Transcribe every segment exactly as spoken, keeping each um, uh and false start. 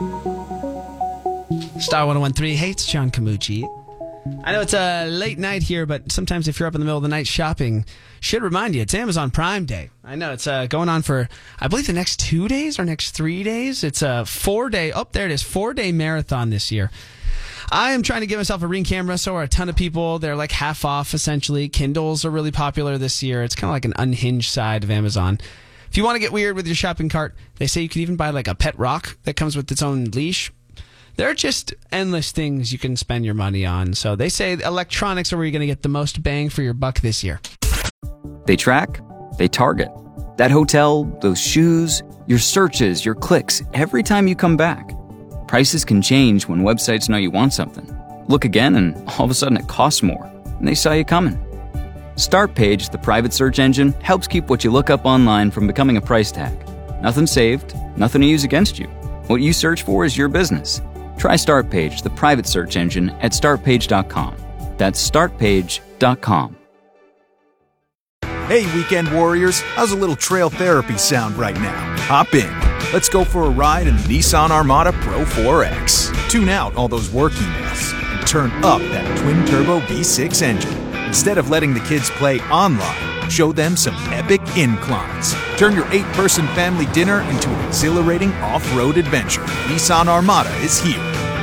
Star one oh one three. Hey, it's John Camucci. I know it's a late night here, but sometimes if you're up in the middle of the night shopping, should remind you, it's Amazon Prime Day. I know it's uh, going on for, I believe, the next two days or next three days. It's a four-day, oh, there it is, four-day marathon this year. I am trying to get myself a Ring camera, so are a ton of people. They're like half off, essentially. Kindles are really popular this year. It's kind of like an unhinged side of Amazon. If you want to get weird with your shopping cart, they say you can even buy like a pet rock that comes with its own leash. There are just endless things you can spend your money on. So they say electronics are where you're going to get the most bang for your buck this year. They track, they target. That hotel, those shoes, your searches, your clicks, every time you come back. Prices can change when websites know you want something. Look again and all of a sudden it costs more, and they saw you coming. StartPage, the private search engine, helps keep what you look up online from becoming a price tag. Nothing saved, nothing to use against you. What you search for is your business. Try StartPage, the private search engine, at start page dot com. That's start page dot com. Hey, weekend warriors, how's a little trail therapy sound right now? Hop in. Let's go for a ride in the Nissan Armada Pro four X. Tune out all those work emails and turn up that twin-turbo V six engine. Instead of letting the kids play online, show them some epic inclines. Turn your eight-person family dinner into an exhilarating off-road adventure. Nissan Armada is here.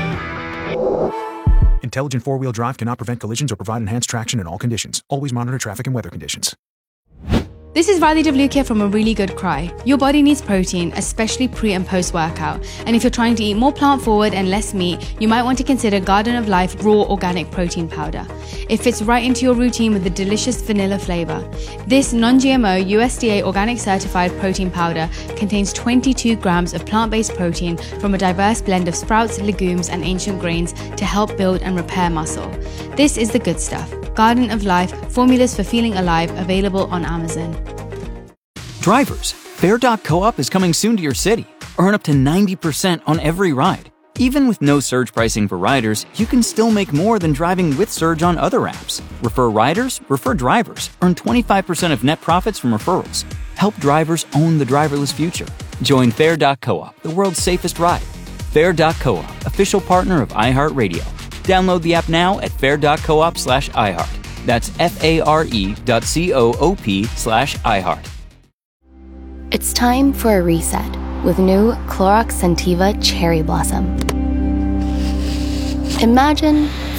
Intelligent four-wheel drive cannot prevent collisions or provide enhanced traction in all conditions. Always monitor traffic and weather conditions. This is Riley Devlukia from A Really Good Cry. Your body needs protein, especially pre and post workout. And if you're trying to eat more plant forward and less meat, you might want to consider Garden of Life Raw Organic Protein Powder. It fits right into your routine with the delicious vanilla flavor. This non-G M O U S D A organic certified protein powder contains twenty-two grams of plant-based protein from a diverse blend of sprouts, legumes, and ancient grains to help build and repair muscle. This is the good stuff. Garden of Life, formulas for feeling alive, available on Amazon. Drivers, Fair dot coop is coming soon to your city. Earn up to ninety percent on every ride. Even with no surge pricing for riders, you can still make more than driving with surge on other apps. Refer riders, refer drivers. Earn twenty-five percent of net profits from referrals. Help drivers own the driverless future. Join Fair dot coop, the world's safest ride. Fair dot coop, official partner of iHeartRadio. Download the app now at fair dot coop slash iHeart. That's F-A-R-E dot C-O-O-P slash iHeart. It's time for a reset with new Clorox Scentiva Cherry Blossom. Imagine